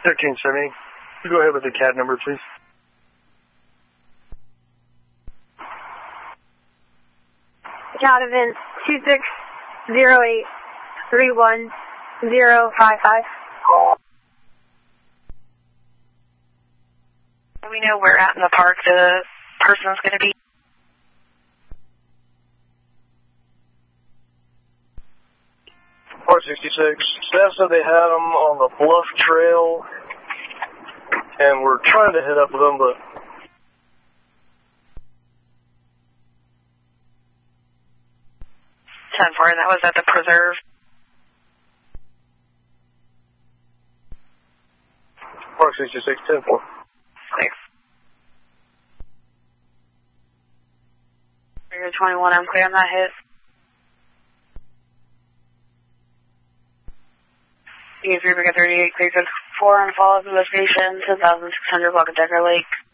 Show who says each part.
Speaker 1: 1370. Go ahead with the CAD number, please.
Speaker 2: CAD event 2608311055.
Speaker 3: We know where at in the park the person's going to be.
Speaker 1: Park 66. Staff said they had them on the Bluff Trail, and we're trying to hit up with them, but
Speaker 3: 10-4, and that was at the preserve.
Speaker 1: Park 66, 10-4.
Speaker 3: Thanks. Area 21, I'm clear on that hit. You 3 Big 38, clear code 4 on follow-up investigation, 10,600 Block of Decker Lake.